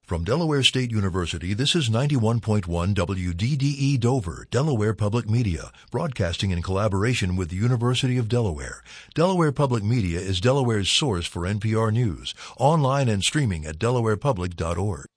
From Delaware State University, this is 91.1 WDDE Dover, Delaware Public Media, broadcasting in collaboration with the University of Delaware. Delaware Public Media is Delaware's source for NPR News, online and streaming at delawarepublic.org.